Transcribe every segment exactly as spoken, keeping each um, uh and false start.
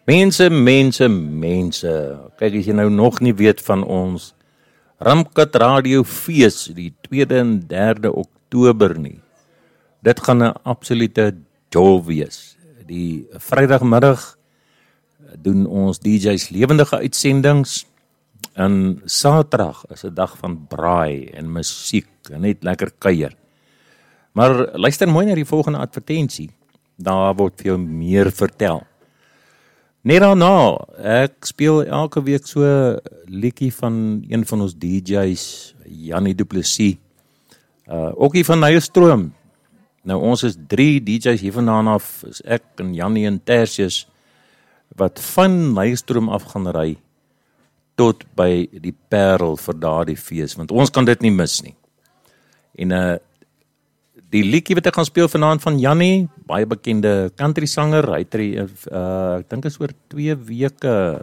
Mense, mense, mense, kyk as jy nou nog nie weet van ons Ramkat Radio Fees, die tweede en derde Oktober nie. Dit gaan 'n absolute jol wees. Die Vrydagmiddag doen ons D J's lewendige uitsendings, en Saterdag is 'n dag van braai en musiek, en net lekker kuier. Maar luister mooi na die volgende advertensie, daar word vir jou meer vertel. Net daarna, ek speel elke week so 'n liedjie van een van ons D J's, Jannie Du Plessis, uh, ook hier van Nyerstroom. Nou ons is drie D J's hier vandaan af, is ek en Jannie en Tertius, wat van Nyerstroom af gaan ry, tot by die Parel vir daardie fees, want ons kan dit nie mis nie. En uh, die liedjie wat ek gaan speel vanaand van Jannie, baie bekende country sanger, hy tree, uh, ek dink is oor twee weke,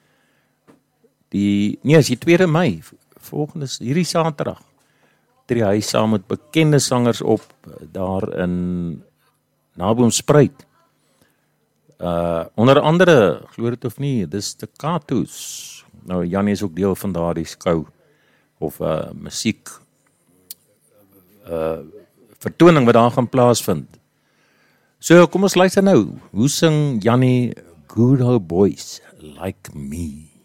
die, nee, is die tweede Mei, volgende is hierdie Saterdag, tree hy saam met bekende sangers op, daar in Naboomspruit. Uh, onder andere, glo dit of nie, dis de Katoes. Nou, Jannie is ook deel van daardie skou, of uh, musiek, uh, vertoning wat daar gaan plaasvind. So, kom ons luister nou, hoe sing Jannie Good Old Boys Like Me?